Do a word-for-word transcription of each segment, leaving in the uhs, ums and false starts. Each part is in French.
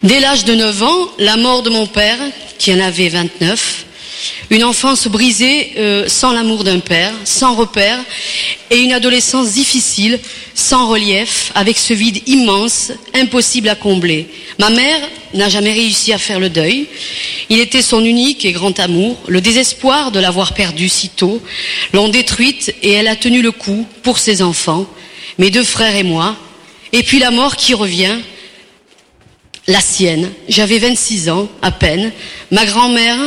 Dès l'âge de neuf ans, la mort de mon père, qui en avait vingt-neuf, une enfance brisée euh, sans l'amour d'un père, sans repère, et une adolescence difficile, sans relief, avec ce vide immense, impossible à combler. Ma mère n'a jamais réussi à faire le deuil. Il était son unique et grand amour. Le désespoir de l'avoir perdue si tôt l'ont détruite et elle a tenu le coup pour ses enfants, mes deux frères et moi. Et puis la mort qui revient, la sienne. J'avais vingt-six ans à peine. Ma grand-mère,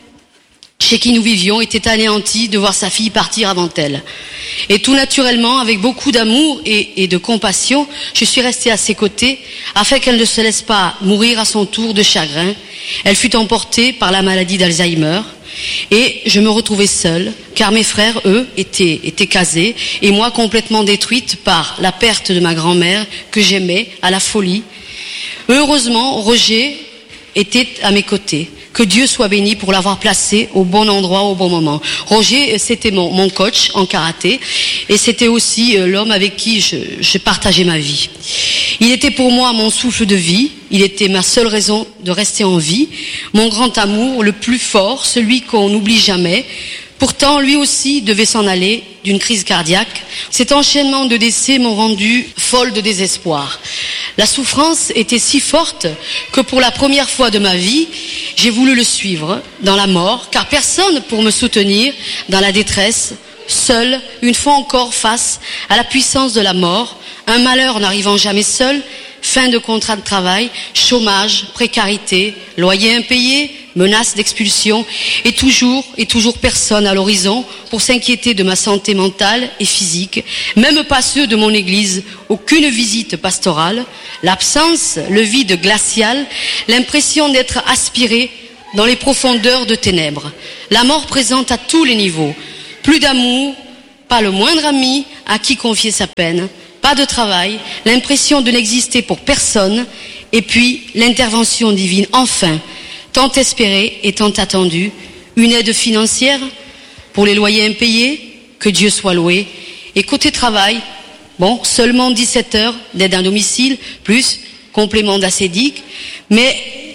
chez qui nous vivions, était anéantie de voir sa fille partir avant elle. Et tout naturellement, avec beaucoup d'amour et, et de compassion, je suis restée à ses côtés afin qu'elle ne se laisse pas mourir à son tour de chagrin. Elle fut emportée par la maladie d'Alzheimer et je me retrouvais seule car mes frères, eux, étaient, étaient casés et moi complètement détruite par la perte de ma grand-mère que j'aimais à la folie. Heureusement, Roger était à mes côtés. Que Dieu soit béni pour l'avoir placé au bon endroit, au bon moment. Roger, c'était mon, mon coach en karaté et c'était aussi euh, l'homme avec qui je, je partageais ma vie. Il était pour moi mon souffle de vie, il était ma seule raison de rester en vie, mon grand amour, le plus fort, celui qu'on n'oublie jamais. Pourtant, lui aussi devait s'en aller d'une crise cardiaque. Cet enchaînement de décès m'ont rendu folle de désespoir. La souffrance était si forte que pour la première fois de ma vie, j'ai voulu le suivre dans la mort, car personne pour me soutenir dans la détresse, seule, une fois encore face à la puissance de la mort, un malheur n'arrivant jamais seul, fin de contrat de travail, chômage, précarité, loyer impayé, menace d'expulsion, et toujours, et toujours personne à l'horizon pour s'inquiéter de ma santé mentale et physique, même pas ceux de mon église, aucune visite pastorale, l'absence, le vide glacial, l'impression d'être aspiré dans les profondeurs de ténèbres. La mort présente à tous les niveaux, plus d'amour, pas le moindre ami à qui confier sa peine, pas de travail, l'impression de n'exister pour personne, et puis l'intervention divine, enfin, tant espérée et tant attendue, une aide financière pour les loyers impayés, que Dieu soit loué, et côté travail, bon, seulement dix-sept heures d'aide à domicile, plus complément d'acédique, mais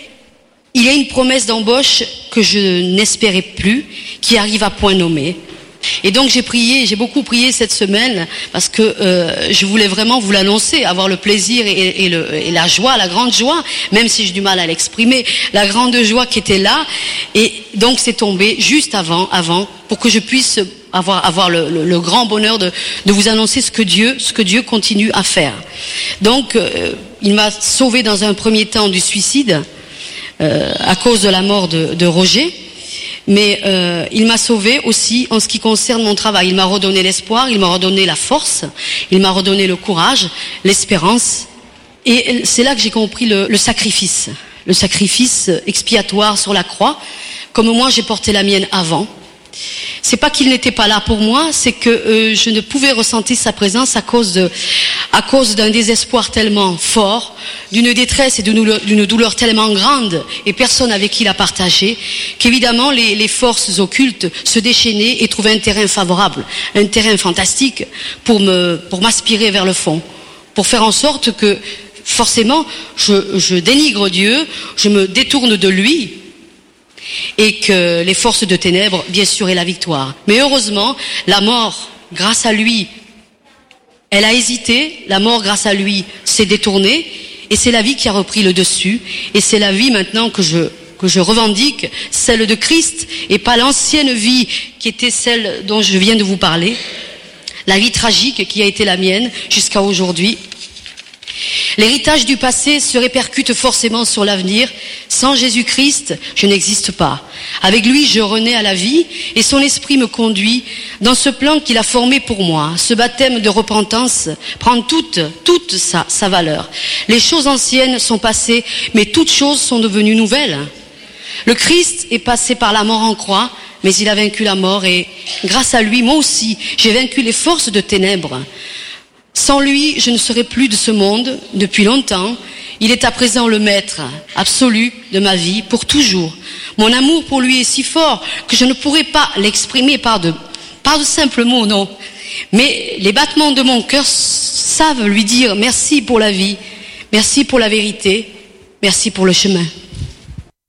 il y a une promesse d'embauche que je n'espérais plus, qui arrive à point nommé. Et donc j'ai prié, j'ai beaucoup prié cette semaine parce que euh, je voulais vraiment vous l'annoncer, avoir le plaisir et, et, le, et la joie, la grande joie, même si j'ai du mal à l'exprimer, la grande joie qui était là. Et donc c'est tombé juste avant, avant, pour que je puisse avoir, avoir le, le, le grand bonheur de, de vous annoncer ce que Dieu, ce que Dieu continue à faire. Donc euh, il m'a sauvé dans un premier temps du suicide euh, à cause de la mort de, de Roger. Mais euh, il m'a sauvé aussi en ce qui concerne mon travail. Il m'a redonné l'espoir, il m'a redonné la force, il m'a redonné le courage, l'espérance. Et c'est là que j'ai compris le, le sacrifice, le sacrifice expiatoire sur la croix, comme moi j'ai porté la mienne avant. C'est pas qu'il n'était pas là pour moi, c'est que euh, je ne pouvais ressentir sa présence à cause de, à cause d'un désespoir tellement fort, d'une détresse et d'une, d'une douleur tellement grande, et personne avec qui la partager, qu'évidemment les, les forces occultes se déchaînaient et trouvaient un terrain favorable, un terrain fantastique pour me, pour m'aspirer vers le fond, pour faire en sorte que forcément je, je dénigre Dieu, je me détourne de lui. Et que les forces de ténèbres, bien sûr, aient la victoire. Mais heureusement, la mort, grâce à lui, elle a hésité, la mort, grâce à lui, s'est détournée, et c'est la vie qui a repris le dessus, et c'est la vie maintenant que je, que je revendique, celle de Christ, et pas l'ancienne vie qui était celle dont je viens de vous parler, la vie tragique qui a été la mienne jusqu'à aujourd'hui. L'héritage du passé se répercute forcément sur l'avenir. Sans Jésus-Christ, je n'existe pas. Avec lui, je renais à la vie et son esprit me conduit dans ce plan qu'il a formé pour moi. Ce baptême de repentance prend toute, toute sa, sa valeur. Les choses anciennes sont passées, mais toutes choses sont devenues nouvelles. Le Christ est passé par la mort en croix, mais il a vaincu la mort et grâce à lui, moi aussi, j'ai vaincu les forces de ténèbres. Sans lui, je ne serais plus de ce monde depuis longtemps. Il est à présent le maître absolu de ma vie pour toujours. Mon amour pour lui est si fort que je ne pourrais pas l'exprimer par de, par de simples mots, non. Mais les battements de mon cœur savent lui dire merci pour la vie, merci pour la vérité, Merci pour le chemin.